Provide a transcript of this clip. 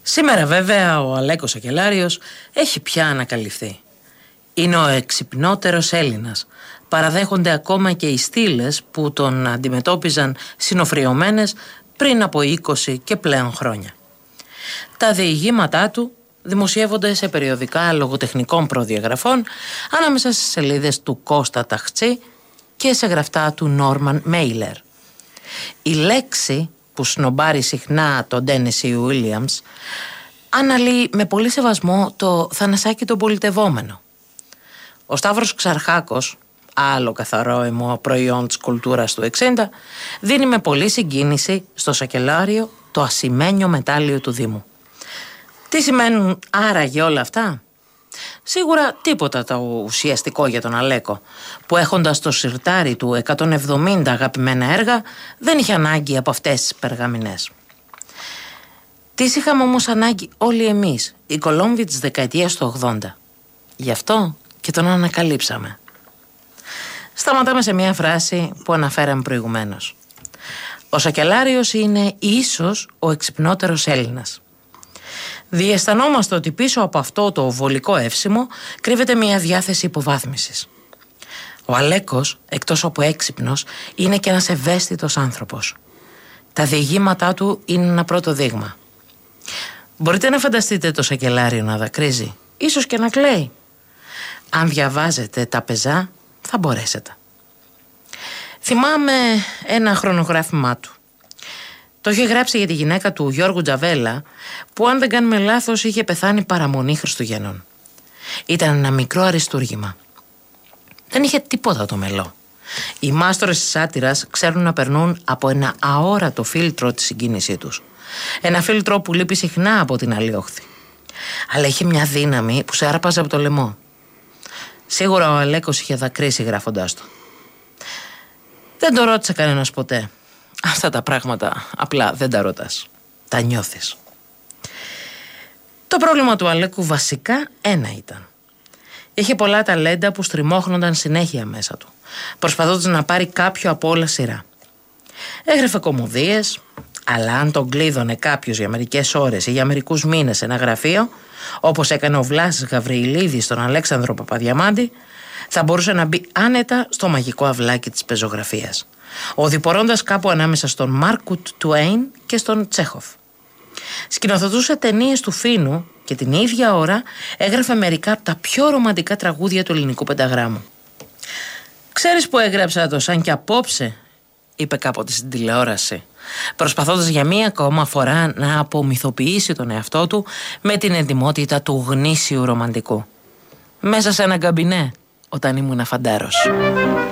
Σήμερα βέβαια ο Αλέκος Σακελάριος έχει πια ανακαλυφθεί. Είναι ο εξυπνότερος Έλληνας. Παραδέχονται ακόμα και οι στήλες που τον αντιμετώπιζαν συνοφριωμένες πριν από 20 και πλέον χρόνια. Τα διηγήματά του δημοσιεύονται σε περιοδικά λογοτεχνικών προδιαγραφών ανάμεσα στις σελίδες του Κώστα Ταχτσή και σε γραφτά του Νόρμαν Μέιλερ. Η λέξη που σνομπάρει συχνά τον Τένεσι Ουίλιαμς αναλύει με πολύ σεβασμό το Θανασάκι τον πολιτευόμενο. Ο Σταύρος Ξαρχάκος, άλλο καθαρό προϊόν της κουλτούρας του 60, δίνει με πολύ συγκίνηση στο Σακελάριο το ασημένιο μετάλλιο του Δήμου. Τι σημαίνουν άραγε όλα αυτά? Σίγουρα τίποτα το ουσιαστικό για τον Αλέκο, που έχοντας το σιρτάρι του 170 αγαπημένα έργα δεν είχε ανάγκη από αυτές τις περγαμηνές. Τις είχαμε όμως ανάγκη όλοι εμείς, οι Κολόμβοι της δεκαετίας του 80. Γι' αυτό και τον ανακαλύψαμε. Σταματάμε σε μια φράση που αναφέραμε προηγουμένως. Ο Σακελάριος είναι ίσως ο εξυπνότερος Έλληνας. Διαισθανόμαστε ότι πίσω από αυτό το βολικό εύσημο κρύβεται μια διάθεση υποβάθμισης. Ο Αλέκος, εκτός από έξυπνος, είναι και ένας ευαίσθητος άνθρωπος. Τα διηγήματά του είναι ένα πρώτο δείγμα. Μπορείτε να φανταστείτε το Σακελάριο να δακρύζει, ίσως και να κλαίει. Αν διαβάζετε τα πεζά θα μπορέσετε. Θυμάμαι ένα χρονογράφημά του. Το είχε γράψει για τη γυναίκα του Γιώργου Τζαβέλα, που αν δεν κάνουμε λάθος είχε πεθάνει παραμονή Χριστουγέννων. Ήταν ένα μικρό αριστούργημα. Δεν είχε τίποτα το μελό. Οι μάστορες της σάτυρας ξέρουν να περνούν από ένα αόρατο φίλτρο τη συγκίνησή τους. Ένα φίλτρο που λείπει συχνά από την άλλη όχθη. Αλλά είχε μια δύναμη που σε άρπαζε από το λαιμό. Σίγουρα ο Αλέκος είχε δακρύσει γράφοντάς το. Δεν το ρώτησε κανένας ποτέ. Αυτά τα πράγματα απλά δεν τα ρωτάς. Τα νιώθεις. Το πρόβλημα του Αλέκου βασικά ένα ήταν. Είχε πολλά ταλέντα που στριμώχνονταν συνέχεια μέσα του, προσπαθώντας να πάρει κάποιο από όλα σειρά. Έγραφε κωμωδίες, αλλά αν τον κλείδωνε κάποιος για μερικές ώρες ή για μερικούς μήνες σε ένα γραφείο, όπως έκανε ο Βλάσης Γαβριηλίδης στον Αλέξανδρο Παπαδιαμάντη, θα μπορούσε να μπει άνετα στο μαγικό αυλάκι της πεζογραφίας, οδηπορώντας κάπου ανάμεσα στον Μάρκουτ Τουέιν και στον Τσέχοφ. Σκηνοθετούσε ταινίες του Φίνου και την ίδια ώρα έγραφε μερικά από τα πιο ρομαντικά τραγούδια του ελληνικού πενταγράμμου. «Ξέρεις που έγραψα το σαν και απόψε», είπε κάποτε στην τηλεόραση, προσπαθώντας για μία ακόμα φορά να απομυθοποιήσει τον εαυτό του με την εντιμότητα του γνήσιου ρομαντικού. «Μέσα σε ένα καμπινέ, όταν ήμουν φαντάρος».